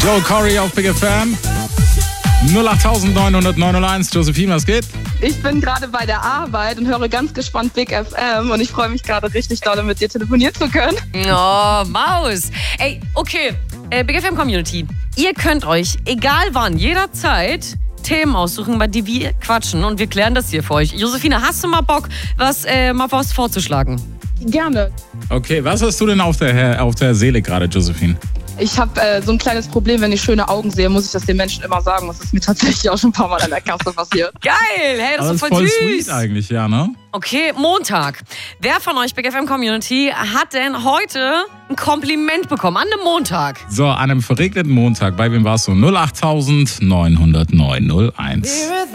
Joel Corey auf Big FM. 08901. Josephine, was geht? Ich bin gerade bei der Arbeit und höre ganz gespannt Big FM und ich freue mich gerade richtig doll, mit dir telefonieren zu können. Oh, Maus. Ey, okay, Big FM Community. Ihr könnt euch, egal wann, jederzeit Themen aussuchen, über die wir quatschen und wir klären das hier für euch. Josephine, hast du mal Bock, mal was vorzuschlagen? Gerne. Okay, was hast du denn auf der Seele gerade, Josephine? Ich habe so ein kleines Problem, wenn ich schöne Augen sehe, muss ich das den Menschen immer sagen. Das ist mir tatsächlich auch schon ein paar Mal an der Kasse passiert. Geil, hey, das ist Aber voll süß. sweet eigentlich, ja, ne? Okay, Montag. Wer von euch, Big FM Community, hat denn heute ein Kompliment bekommen? An einem Montag. So, an einem verregneten Montag, bei wem warst du? 08909 01.